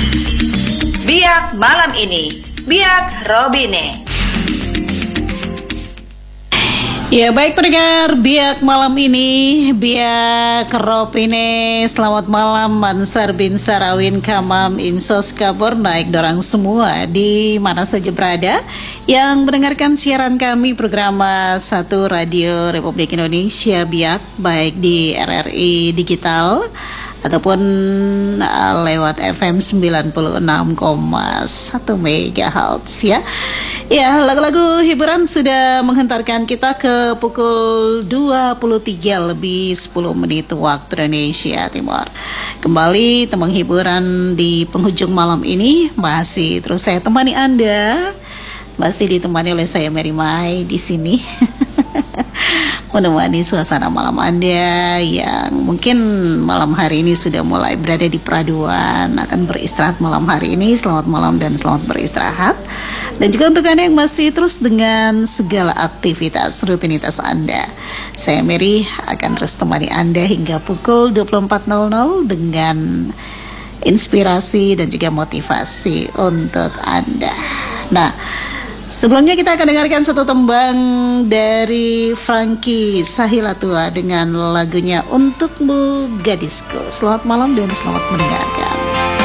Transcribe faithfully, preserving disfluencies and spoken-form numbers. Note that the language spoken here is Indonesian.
Biak malam ini, Biak Robine. Ya baik pendengar Biak malam ini, Biak Robine. Selamat malam Mansar bin Sarawin Kamam Insos Kabur naik dorang semua di mana saja berada yang mendengarkan siaran kami program satu Radio Republik Indonesia Biak, baik di R R I Digital ataupun uh, lewat F M sembilan puluh enam koma satu megahertz ya. Ya, lagu-lagu hiburan sudah menghantarkan kita ke pukul dua puluh tiga lebih sepuluh menit waktu Indonesia Timur. Kembali temang hiburan di penghujung malam ini masih terus saya temani Anda. Masih ditemani oleh saya Mary Mai di sini. Menemani suasana malam Anda yang mungkin malam hari ini sudah mulai berada di peraduan, akan beristirahat malam hari ini. Selamat malam dan selamat beristirahat. Dan juga untuk Anda yang masih terus dengan segala aktivitas rutinitas Anda, saya Mary akan terus temani Anda hingga pukul dua puluh empat nol nol dengan inspirasi dan juga motivasi untuk Anda. Nah, sebelumnya kita akan dengarkan satu tembang dari Frankie Sahilatua dengan lagunya Untukmu Gadisku. Selamat malam dan selamat mendengarkan.